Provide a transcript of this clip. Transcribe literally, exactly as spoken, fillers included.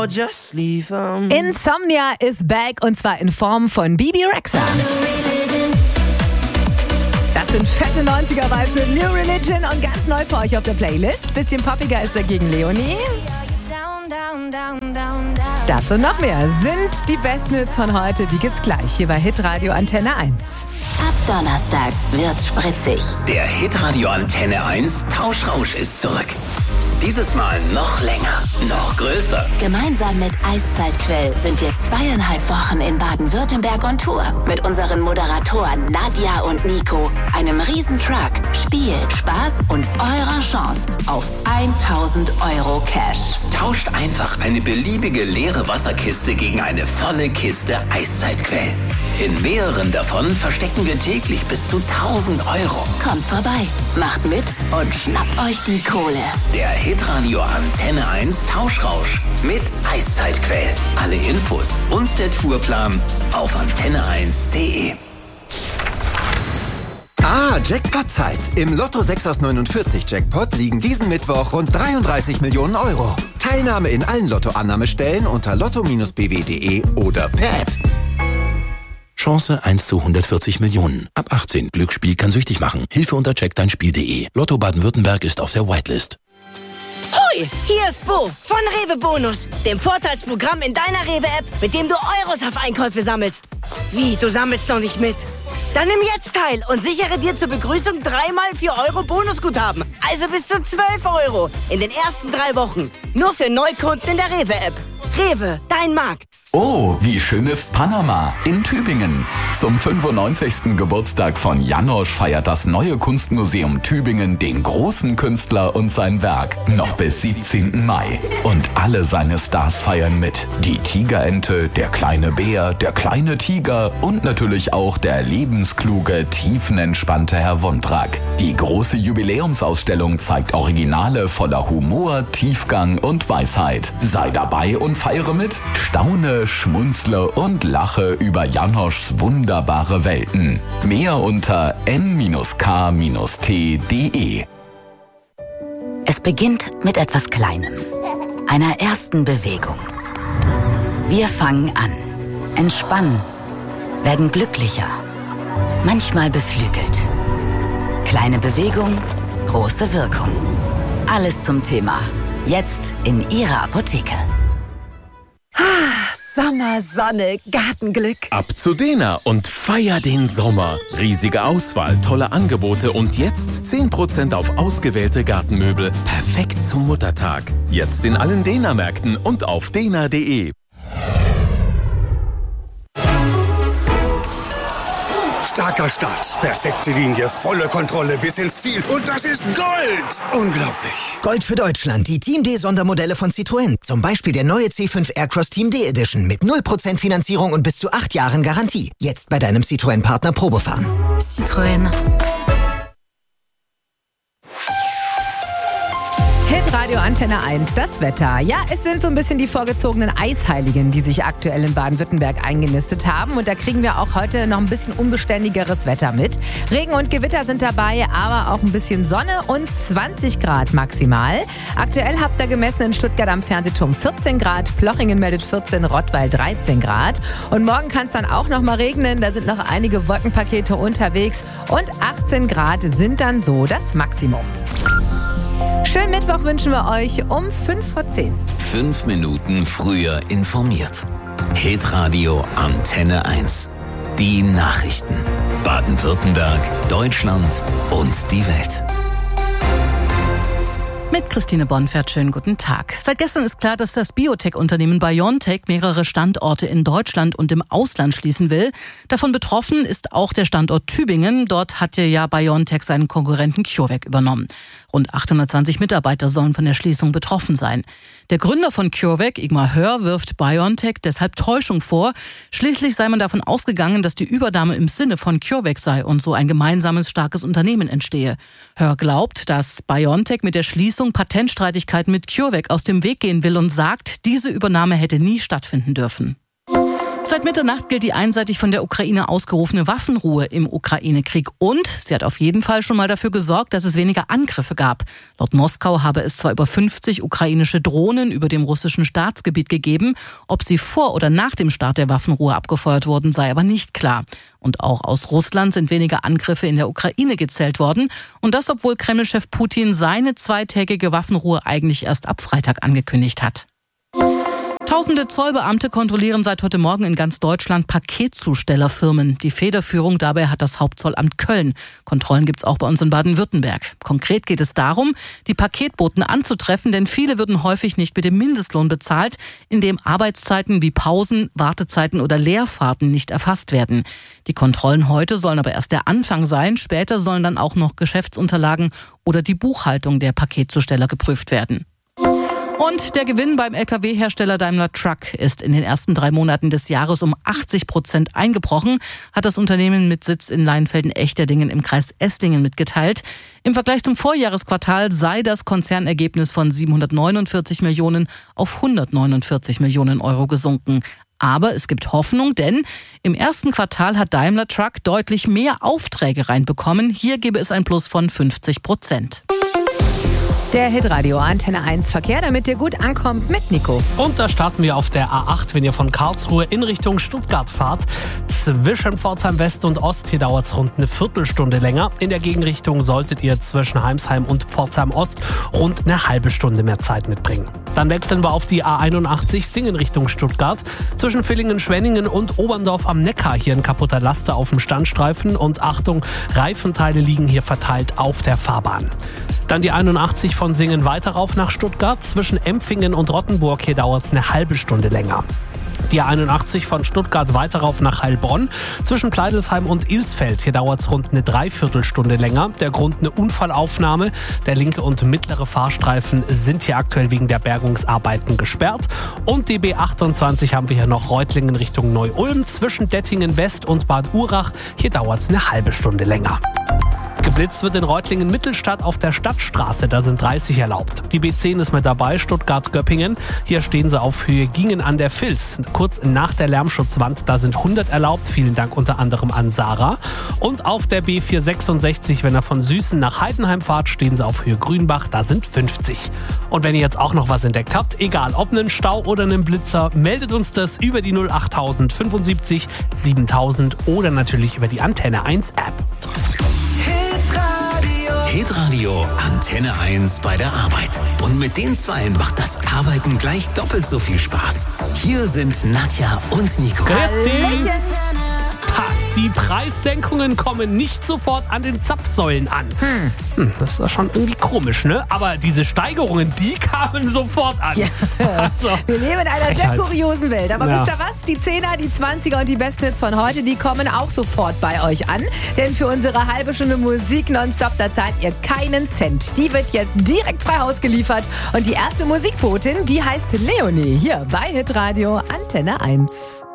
Oh, just leave 'em. Insomnia is back und zwar in Form von Bebe Rexha. Das sind fette neunziger-Vibes mit New Religion und ganz neu für euch auf der Playlist. Bisschen poppiger ist dagegen Leonie. Das und noch mehr sind die besten Hits von heute. Die gibt's gleich hier bei Hitradio Antenne eins. Ab Donnerstag wird's spritzig. Der Hitradio Antenne eins Tauschrausch ist zurück. Dieses Mal noch länger, noch größer. Gemeinsam mit Eiszeitquell sind wir zweieinhalb Wochen in Baden-Württemberg on Tour. Mit unseren Moderatoren Nadja und Nico, einem Riesentruck, Spiel, Spaß und eurer Chance auf tausend Euro Cash. Tauscht einfach eine beliebige leere Wasserkiste gegen eine volle Kiste Eiszeitquell. In mehreren davon verstecken wir täglich bis zu tausend Euro. Kommt vorbei, macht mit und schnappt euch die Kohle. Der Hitradio Antenne eins Tauschrausch mit Eiszeitquell. Alle Infos und der Tourplan auf antenne eins punkt de. Ah, Jackpot-Zeit. Im Lotto sechs aus neunundvierzig Jackpot liegen diesen Mittwoch rund dreiunddreißig Millionen Euro. Teilnahme in allen Lottoannahmestellen unter lotto Bindestrich b w punkt de oder per App. Chance eins zu hundertvierzig Millionen. Ab achtzehn. Glücksspiel kann süchtig machen. Hilfe unter check dein Spiel punkt de. Lotto Baden-Württemberg ist auf der Whitelist. Hoi, hier ist Bo von Rewe Bonus, dem Vorteilsprogramm in deiner Rewe-App, mit dem du Euros auf Einkäufe sammelst. Wie, du sammelst noch nicht mit? Dann nimm jetzt teil und sichere dir zur Begrüßung dreimal vier Euro Bonusguthaben. Also bis zu zwölf Euro in den ersten drei Wochen. Nur für Neukunden in der Rewe-App. Rewe, dein Markt. Oh, wie schön ist Panama in Tübingen. Zum fünfundneunzigsten Geburtstag von Janosch feiert das neue Kunstmuseum Tübingen den großen Künstler und sein Werk. Noch bis siebzehnten Mai. Und alle seine Stars feiern mit. Die Tigerente, der kleine Bär, der kleine Tiger und natürlich auch der lebenskluge, tiefenentspannte Herr Wondrak. Die große Jubiläumsausstellung zeigt Originale voller Humor, Tiefgang und Weisheit. Sei dabei und feiere mit. Staune, schmunzle und lache über Janoschs wunderbare Welten. Mehr unter n k t punkt de. Es beginnt mit etwas Kleinem. Einer ersten Bewegung. Wir fangen an, entspannen, werden glücklicher, manchmal beflügelt. Kleine Bewegung, große Wirkung. Alles zum Thema. Jetzt in Ihrer Apotheke. Sommer, Sonne, Gartenglück. Ab zu Dena und feier den Sommer. Riesige Auswahl, tolle Angebote und jetzt zehn Prozent auf ausgewählte Gartenmöbel. Perfekt zum Muttertag. Jetzt in allen Dena-Märkten und auf dena punkt de. Starker Start, perfekte Linie, volle Kontrolle bis ins Ziel. Und das ist Gold! Unglaublich. Gold für Deutschland, die Team D Sondermodelle von Citroën. Zum Beispiel der neue C fünf Aircross Team D Edition mit null Prozent Finanzierung und bis zu acht Jahren Garantie. Jetzt bei deinem Citroën-Partner Probefahren. Citroën. Hitradio Antenne eins, das Wetter. Ja, es sind so ein bisschen die vorgezogenen Eisheiligen, die sich aktuell in Baden-Württemberg eingenistet haben. Und da kriegen wir auch heute noch ein bisschen unbeständigeres Wetter mit. Regen und Gewitter sind dabei, aber auch ein bisschen Sonne und zwanzig Grad maximal. Aktuell habt ihr gemessen in Stuttgart am Fernsehturm vierzehn Grad, Plochingen meldet vierzehn, Rottweil dreizehn Grad. Und morgen kann es dann auch noch mal regnen, da sind noch einige Wolkenpakete unterwegs. Und achtzehn Grad sind dann so das Maximum. Schönen Mittwoch wünschen wir euch um fünf vor zehn. Fünf Minuten früher informiert. Hitradio Antenne eins. Die Nachrichten. Baden-Württemberg, Deutschland und die Welt. Mit Christine Bonfert, schönen guten Tag. Seit gestern ist klar, dass das Biotech-Unternehmen BioNTech mehrere Standorte in Deutschland und im Ausland schließen will. Davon betroffen ist auch der Standort Tübingen. Dort hatte ja BioNTech seinen Konkurrenten CureVac übernommen. Rund achthundertzwanzig Mitarbeiter sollen von der Schließung betroffen sein. Der Gründer von CureVac, Igmar Hör, wirft BioNTech deshalb Täuschung vor. Schließlich sei man davon ausgegangen, dass die Übernahme im Sinne von CureVac sei und so ein gemeinsames, starkes Unternehmen entstehe. Hör glaubt, dass BioNTech mit der Schließung Patentstreitigkeiten mit CureVac aus dem Weg gehen will und sagt, diese Übernahme hätte nie stattfinden dürfen. Seit Mitternacht gilt die einseitig von der Ukraine ausgerufene Waffenruhe im Ukraine-Krieg. Und sie hat auf jeden Fall schon mal dafür gesorgt, dass es weniger Angriffe gab. Laut Moskau habe es zwar über fünfzig ukrainische Drohnen über dem russischen Staatsgebiet gegeben. Ob sie vor oder nach dem Start der Waffenruhe abgefeuert wurden, sei aber nicht klar. Und auch aus Russland sind weniger Angriffe in der Ukraine gezählt worden. Und das, obwohl Kreml-Chef Putin seine zweitägige Waffenruhe eigentlich erst ab Freitag angekündigt hat. Tausende Zollbeamte kontrollieren seit heute Morgen in ganz Deutschland Paketzustellerfirmen. Die Federführung dabei hat das Hauptzollamt Köln. Kontrollen gibt's auch bei uns in Baden-Württemberg. Konkret geht es darum, die Paketboten anzutreffen, denn viele würden häufig nicht mit dem Mindestlohn bezahlt, indem Arbeitszeiten wie Pausen, Wartezeiten oder Leerfahrten nicht erfasst werden. Die Kontrollen heute sollen aber erst der Anfang sein. Später sollen dann auch noch Geschäftsunterlagen oder die Buchhaltung der Paketzusteller geprüft werden. Und der Gewinn beim L K W-Hersteller Daimler Truck ist in den ersten drei Monaten des Jahres um achtzig Prozent eingebrochen, hat das Unternehmen mit Sitz in Leinfelden-Echterdingen im Kreis Esslingen mitgeteilt. Im Vergleich zum Vorjahresquartal sei das Konzernergebnis von siebenhundertneunundvierzig Millionen auf hundertneunundvierzig Millionen Euro gesunken. Aber es gibt Hoffnung, denn im ersten Quartal hat Daimler Truck deutlich mehr Aufträge reinbekommen. Hier gebe es ein Plus von fünfzig Prozent. Der Hitradio Antenne eins Verkehr, damit ihr gut ankommt mit Nico. Und da starten wir auf der A acht, wenn ihr von Karlsruhe in Richtung Stuttgart fahrt. Zwischen Pforzheim West und Ost, hier dauert es rund eine Viertelstunde länger. In der Gegenrichtung solltet ihr zwischen Heimsheim und Pforzheim Ost rund eine halbe Stunde mehr Zeit mitbringen. Dann wechseln wir auf die A einundachtzig, Singen Richtung Stuttgart. Zwischen Villingen, Schwenningen und Oberndorf am Neckar hier ein kaputter Laster auf dem Standstreifen. Und Achtung, Reifenteile liegen hier verteilt auf der Fahrbahn. Dann die einundachtzig von Singen weiter rauf nach Stuttgart. Zwischen Empfingen und Rottenburg, hier dauert es eine halbe Stunde länger. Die einundachtzig von Stuttgart weiter rauf nach Heilbronn. Zwischen Pleidelsheim und Ilsfeld, hier dauert es rund eine Dreiviertelstunde länger. Der Grund eine Unfallaufnahme. Der linke und mittlere Fahrstreifen sind hier aktuell wegen der Bergungsarbeiten gesperrt. Und die B achtundzwanzig haben wir hier noch Reutlingen Richtung Neu-Ulm. Zwischen Dettingen West und Bad Urach, hier dauert es eine halbe Stunde länger. Geblitzt wird in Reutlingen-Mittelstadt auf der Stadtstraße, da sind dreißig erlaubt. Die B zehn ist mit dabei, Stuttgart-Göppingen. Hier stehen sie auf Höhe Gingen an der Vils. Kurz nach der Lärmschutzwand, da sind hundert erlaubt. Vielen Dank unter anderem an Sarah. Und auf der B vierhundertsechsundsechzig, wenn ihr von Süßen nach Heidenheim fahrt, stehen sie auf Höhe Grünbach, da sind fünfzig. Und wenn ihr jetzt auch noch was entdeckt habt, egal ob einen Stau oder einen Blitzer, meldet uns das über die null achttausend fünfundsiebzig siebentausend oder natürlich über die Antenne eins App. Hitradio Antenne eins bei der Arbeit. Und mit den Zweien macht das Arbeiten gleich doppelt so viel Spaß. Hier sind Nadja und Nico. Grüezi. Ha, die Preissenkungen kommen nicht sofort an den Zapfsäulen an. Hm. Hm, das ist doch schon irgendwie komisch, ne? Aber diese Steigerungen, die kamen sofort an. Ja. Also, wir leben in einer Frechheit. Sehr kuriosen Welt. Aber ja. Wisst ihr was? Die Zehner, die Zwanziger und die besten Hits von heute, die kommen auch sofort bei euch an. Denn für unsere halbe Stunde Musik nonstop, da zahlt ihr keinen Cent. Die wird jetzt direkt frei Haus geliefert. Und die erste Musikbotin, die heißt Leonie. Hier bei Hitradio Antenne eins.